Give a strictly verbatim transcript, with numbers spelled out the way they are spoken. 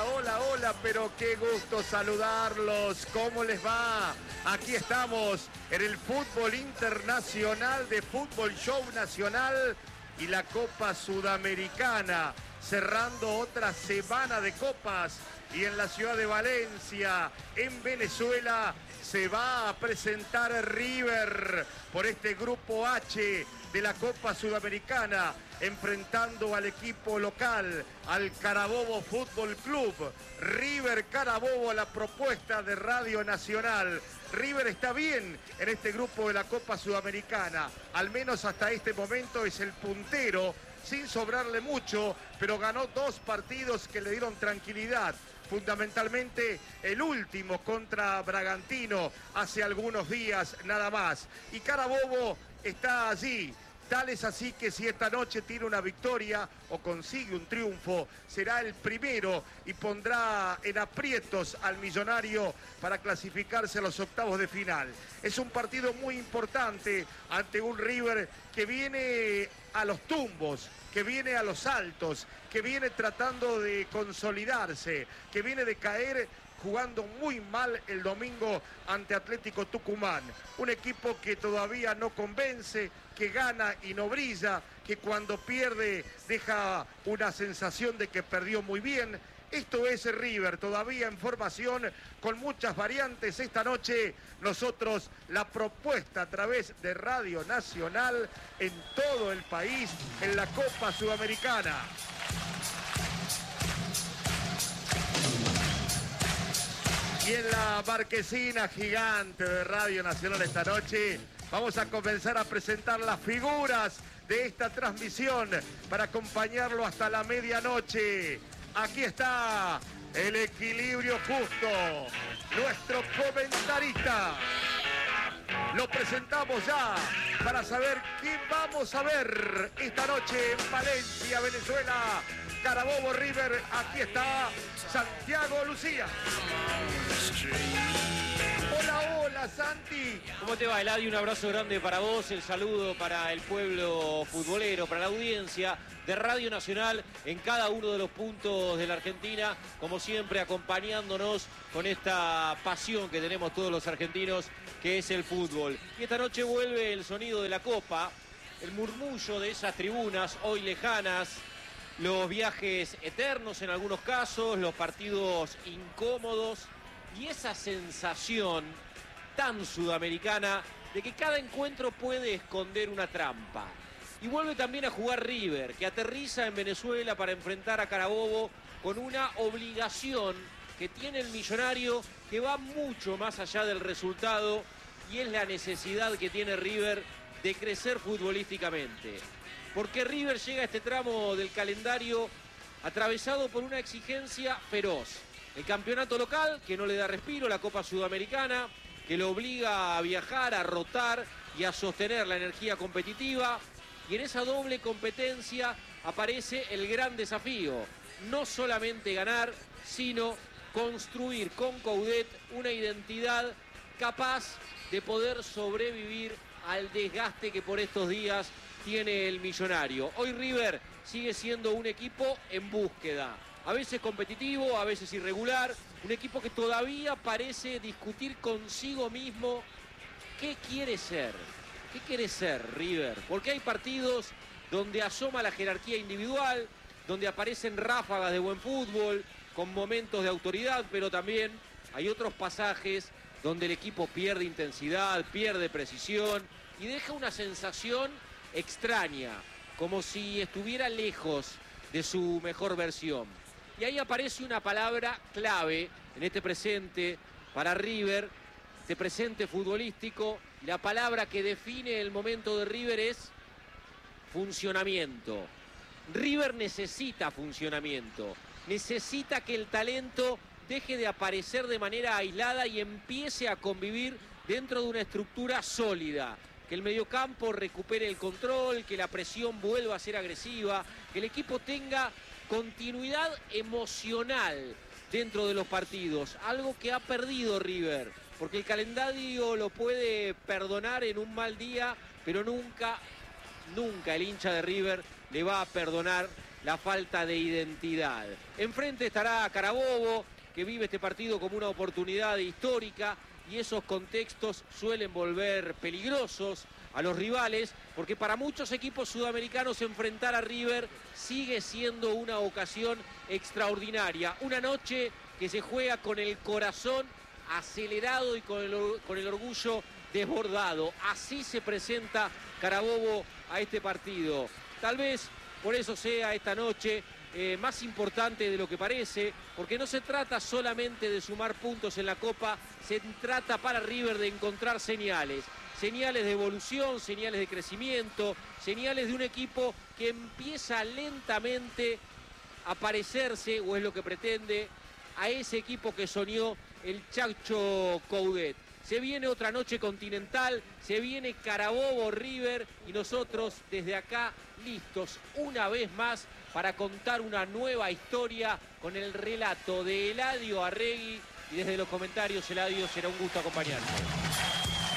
hola, hola, hola, pero qué gusto saludarlos. ¿Cómo les va? Aquí estamos en el fútbol internacional de Fútbol Show Nacional y la Copa Sudamericana, cerrando otra semana de copas. Y en la ciudad de Valencia, en Venezuela, se va a presentar River por este grupo H de la Copa Sudamericana, enfrentando al equipo local, al Carabobo Fútbol Club. River Carabobo, la propuesta de Radio Nacional. River está bien en este grupo de la Copa Sudamericana, al menos hasta este momento es el puntero, sin sobrarle mucho, pero ganó dos partidos que le dieron tranquilidad. Fundamentalmente el último contra Bragantino hace algunos días nada más. Y Carabobo está allí. Tal es así que si esta noche tiene una victoria o consigue un triunfo, será el primero y pondrá en aprietos al Millonario para clasificarse a los octavos de final. Es un partido muy importante ante un River que viene a los tumbos, que viene a los altos, que viene tratando de consolidarse, que viene de caer jugando muy mal el domingo ante Atlético Tucumán. Un equipo que todavía no convence, que gana y no brilla, que cuando pierde deja una sensación de que perdió muy bien. Esto es River, todavía en formación, con muchas variantes. Esta noche nosotros la propuesta a través de Radio Nacional en todo el país, en la Copa Sudamericana. Y en la marquesina gigante de Radio Nacional esta noche vamos a comenzar a presentar las figuras de esta transmisión para acompañarlo hasta la medianoche. Aquí está el equilibrio justo, nuestro comentarista. Lo presentamos ya para saber qué vamos a ver esta noche en Valencia, Venezuela. Carabobo River, aquí está Santiago Lucía. Hola, hola, Santi. ¿Cómo te va, Eladio? Un abrazo grande para vos, el saludo para el pueblo futbolero, para la audiencia de Radio Nacional en cada uno de los puntos de la Argentina, como siempre acompañándonos con esta pasión que tenemos todos los argentinos, que es el fútbol. Y esta noche vuelve el sonido de la Copa, el murmullo de esas tribunas hoy lejanas, los viajes eternos en algunos casos, los partidos incómodos y esa sensación tan sudamericana de que cada encuentro puede esconder una trampa. Y vuelve también a jugar River, que aterriza en Venezuela para enfrentar a Carabobo con una obligación que tiene el Millonario que va mucho más allá del resultado, y es la necesidad que tiene River de crecer futbolísticamente. Porque River llega a este tramo del calendario atravesado por una exigencia feroz. El campeonato local, que no le da respiro, la Copa Sudamericana, que lo obliga a viajar, a rotar y a sostener la energía competitiva. Y en esa doble competencia aparece el gran desafío. No solamente ganar, sino construir con Coudet una identidad capaz de poder sobrevivir al desgaste que por estos días tiene el Millonario. Hoy River sigue siendo un equipo en búsqueda, a veces competitivo, a veces irregular, un equipo que todavía parece discutir consigo mismo qué quiere ser, qué quiere ser River, porque hay partidos donde asoma la jerarquía individual, donde aparecen ráfagas de buen fútbol, con momentos de autoridad, pero también hay otros pasajes donde el equipo pierde intensidad, pierde precisión y deja una sensación extraña, como si estuviera lejos de su mejor versión. Y ahí aparece una palabra clave en este presente para River, este presente futbolístico. La palabra que define el momento de River es funcionamiento. River necesita funcionamiento, necesita que el talento deje de aparecer de manera aislada y empiece a convivir dentro de una estructura sólida. Que el mediocampo recupere el control, que la presión vuelva a ser agresiva, que el equipo tenga continuidad emocional dentro de los partidos, algo que ha perdido River, porque el calendario lo puede perdonar en un mal día, pero nunca, nunca el hincha de River le va a perdonar la falta de identidad. Enfrente estará Carabobo, que vive este partido como una oportunidad histórica, y esos contextos suelen volver peligrosos a los rivales, porque para muchos equipos sudamericanos enfrentar a River sigue siendo una ocasión extraordinaria. Una noche que se juega con el corazón acelerado y con el, con el orgullo desbordado. Así se presenta Carabobo a este partido. Tal vez por eso sea esta noche eh, más importante de lo que parece, porque no se trata solamente de sumar puntos en la Copa, se trata para River de encontrar señales. Señales de evolución, señales de crecimiento, señales de un equipo que empieza lentamente a parecerse, o es lo que pretende, a ese equipo que soñó el Chacho Coudet. Se viene otra noche continental, se viene Carabobo River, y nosotros desde acá listos una vez más para contar una nueva historia con el relato de Eladio Arregui, y desde los comentarios, Eladio, será un gusto acompañarte.